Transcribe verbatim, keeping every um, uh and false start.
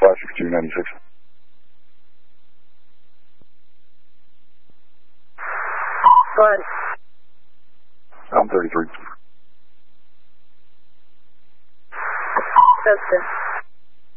five six two ninety-six. What? I'm thirty-three. That's it.